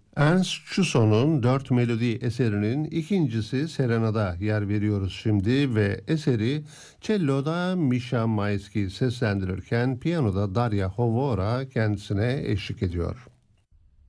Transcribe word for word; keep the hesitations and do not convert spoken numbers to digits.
Ernst Chusso'nun dört melodi eserinin ikincisi Serena'da yer veriyoruz şimdi ve eseri cello'da Misha Maisky seslendirirken piyanoda Daria Hovora kendisine eşlik ediyor.